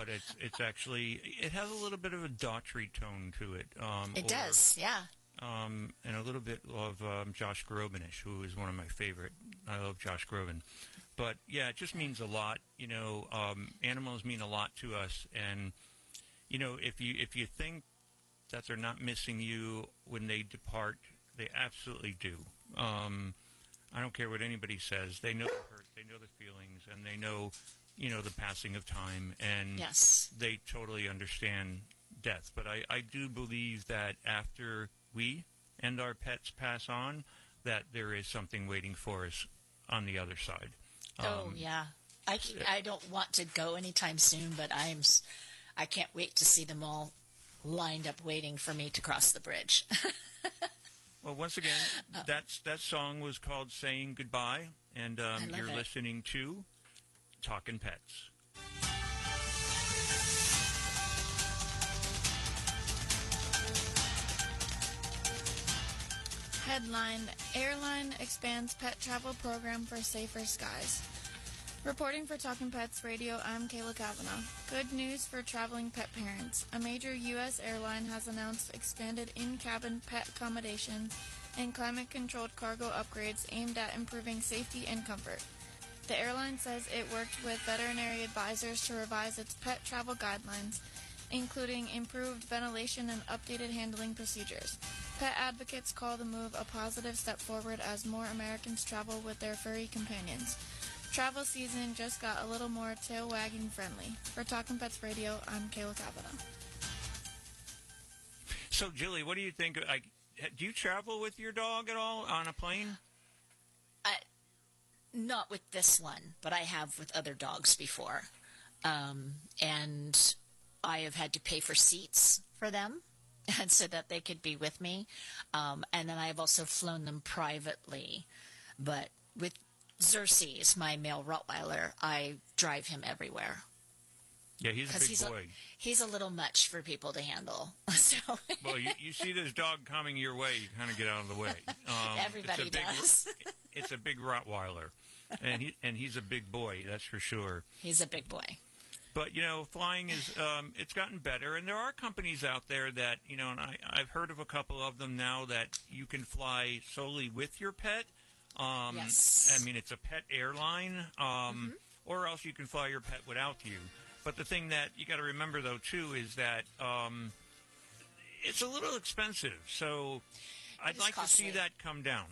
but it's actually it has a little bit of a Daughtry tone to it. It does, yeah. And a little bit of Josh Groban-ish, who is one of my favorite. I love Josh Groban. But, yeah, it just means a lot. Animals mean a lot to us. And, if you think that they're not missing you when they depart, they absolutely do. I don't care what anybody says. They know the hurt, they know the feelings, and they know, the passing of time. And yes. They totally understand death. But I do believe that after we and our pets pass on, that there is something waiting for us on the other side. Yeah. I don't want to go anytime soon, but I can't wait to see them all lined up waiting for me to cross the bridge. Well, once again, that song was called Saying Goodbye, and you're listening to Talkin' Pets. Headline: Airline expands pet travel program for safer skies. Reporting for Talkin' Pets Radio, I'm Kayla Kavanaugh. Good news for traveling pet parents. A major U.S. airline has announced expanded in-cabin pet accommodations and climate-controlled cargo upgrades aimed at improving safety and comfort. The airline says it worked with veterinary advisors to revise its pet travel guidelines, including improved ventilation and updated handling procedures. Pet advocates call the move a positive step forward as more Americans travel with their furry companions. Travel season just got a little more tail-wagging friendly. For Talkin' Pets Radio, I'm Kayla Kavanaugh. So, Julie, what do you think? Do you travel with your dog at all on a plane? Not with this one, but I have with other dogs before. And I have had to pay for seats for them and so that they could be with me. And then I have also flown them privately. But with Xerxes, my male Rottweiler, I drive him everywhere. Yeah, he's a big boy. He's a little much for people to handle. So. Well, you see this dog coming your way, you kind of get out of the way. Everybody does. It's a big Rottweiler, and he's a big boy, that's for sure. He's a big boy. But, flying is, it's gotten better, and there are companies out there that, and I've heard of a couple of them now that you can fly solely with your pet. Yes. I mean, it's a pet airline, or else you can fly your pet without you. But the thing that you got to remember, though, too, is that it's a little expensive. So I'd like to see that come down.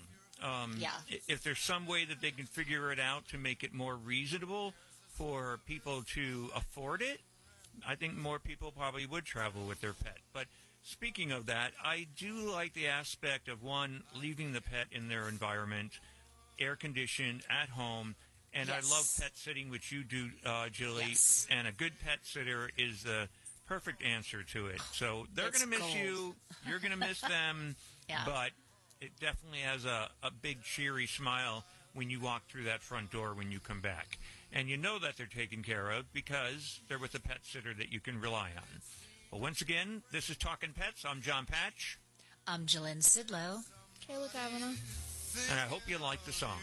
If there's some way that they can figure it out to make it more reasonable for people to afford it, I think more people probably would travel with their pet. But speaking of that, I do like the aspect of, one, leaving the pet in their environment, air-conditioned, at home. And yes. I love pet sitting, which you do, Julie. Yes. And a good pet sitter is the perfect answer to it. So they're going to miss you. You're going to miss them. Yeah. But it definitely has a big, cheery smile when you walk through that front door when you come back. And you know that they're taken care of because they're with a pet sitter that you can rely on. Well, once again, this is Talkin' Pets. I'm John Patch. I'm Jalen Sidlow. Kayla Kavanaugh. And I hope you like the song.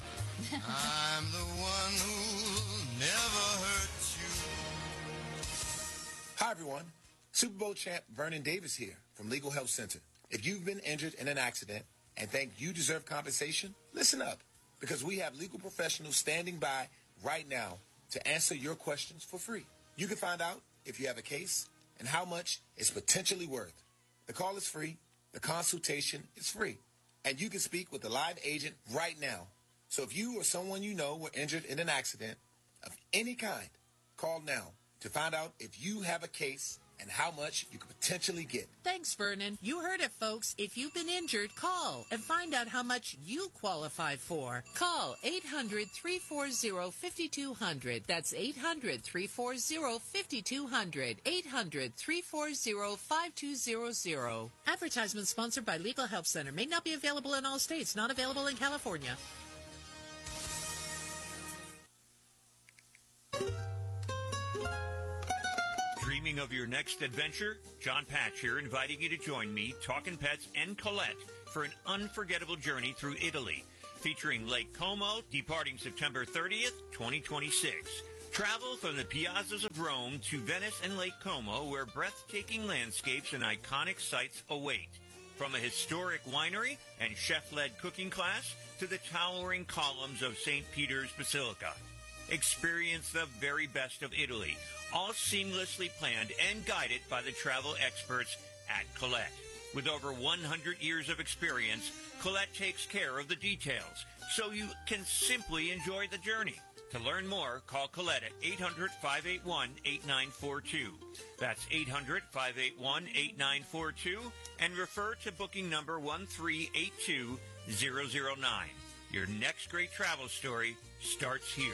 I'm the one who never hurt you. Hi, everyone. Super Bowl champ Vernon Davis here from Legal Help Center. If you've been injured in an accident and think you deserve compensation, listen up, because we have legal professionals standing by right now to answer your questions for free. You can find out if you have a case and how much it's potentially worth. The call is free. The consultation is free. And you can speak with a live agent right now. So if you or someone you know were injured in an accident of any kind, call now to find out if you have a case and how much you could potentially get. Thanks, Vernon. You heard it, folks. If you've been injured, call and find out how much you qualify for. Call 800-340-5200. That's 800-340-5200. 800-340-5200. Advertisement sponsored by Legal Help Center. May not be available in all states. Not available in California. Dreaming of your next adventure? John Patch here, inviting you to join me, Talkin' Pets, and Colette for an unforgettable journey through Italy, featuring Lake Como, departing September 30th, 2026. Travel from the piazzas of Rome to Venice and Lake Como, where breathtaking landscapes and iconic sights await. From a historic winery and chef-led cooking class to the towering columns of St. Peter's Basilica. Experience the very best of Italy, all seamlessly planned and guided by the travel experts at Colette. With over 100 years of experience, Colette takes care of the details, so you can simply enjoy the journey. To learn more, call Colette at 800-581-8942. That's 800-581-8942, and refer to booking number 1382009. Your next great travel story starts here.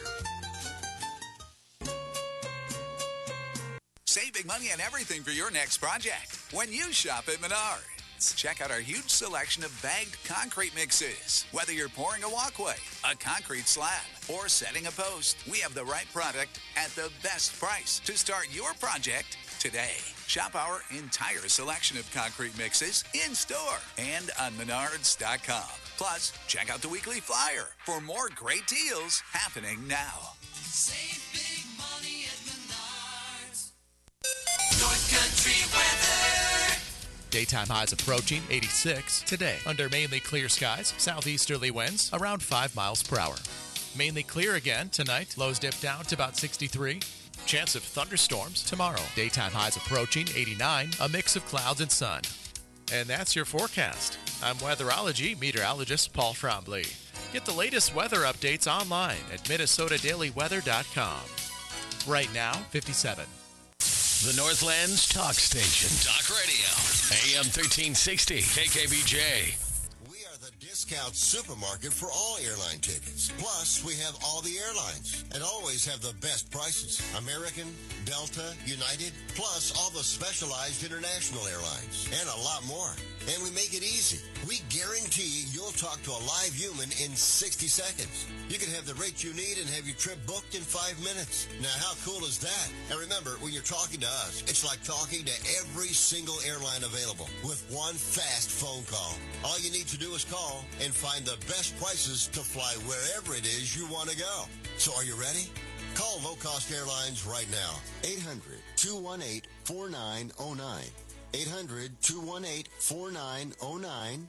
Save big money on everything for your next project when you shop at Menards. Check out our huge selection of bagged concrete mixes. Whether you're pouring a walkway, a concrete slab, or setting a post, we have the right product at the best price to start your project today. Shop our entire selection of concrete mixes in-store and on Menards.com. Plus, check out the weekly flyer for more great deals happening now. Save big money at Menards. North Country weather. Daytime highs approaching 86 today. Under mainly clear skies, southeasterly winds around 5 miles per hour. Mainly clear again tonight. Lows dip down to about 63. Chance of thunderstorms tomorrow. Daytime highs approaching 89, a mix of clouds and sun. And that's your forecast. I'm weatherology meteorologist Paul Trombley. Get the latest weather updates online at MinnesotaDailyWeather.com. Right now, 57. The Northland's talk station. Talk radio. AM 1360. KKBJ. We are the discount supermarket for all airline tickets. Plus, we have all the airlines and always have the best prices. American, Delta, United, plus all the specialized international airlines and a lot more. And we make it easy. We guarantee you'll talk to a live human in 60 seconds. You can have the rate you need and have your trip booked in 5 minutes. Now, how cool is that? And remember, when you're talking to us, it's like talking to every single airline available with one fast phone call. All you need to do is call and find the best prices to fly wherever it is you want to go. So are you ready? Call Low Cost Airlines right now. 800-218-4909. 800-218-4909.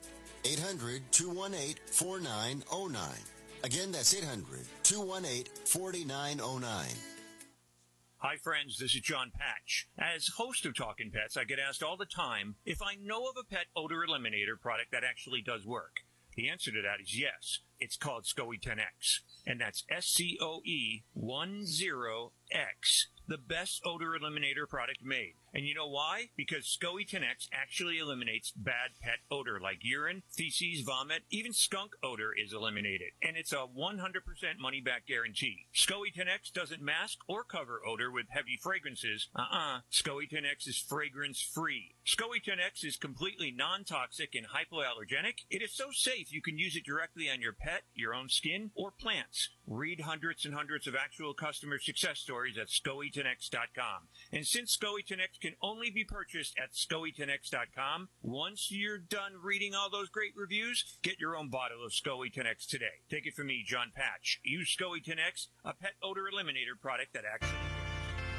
800-218-4909. Again, that's 800-218-4909. Hi, friends. This is John Patch. As host of Talkin' Pets, I get asked all the time if I know of a pet odor eliminator product that actually does work. The answer to that is yes. It's called SCOE 10X, and that's SCOE10X, the best odor eliminator product made. And you know why? Because SCOE 10X actually eliminates bad pet odor like urine, feces, vomit, even skunk odor is eliminated. And it's a 100% money-back guarantee. SCOE 10X doesn't mask or cover odor with heavy fragrances. SCOE 10X is fragrance-free. SCOE 10X is completely non-toxic and hypoallergenic. It is so safe you can use it directly on your pet, your own skin, or plants. Read hundreds and hundreds of actual customer success stories at SCOE10X.com. And since SCOE 10X can only be purchased at SCOE10X.com, once you're done reading all those great reviews, get your own bottle of SCOE 10X today. Take it from me, John Patch. Use SCOE 10X, a pet odor eliminator product that actually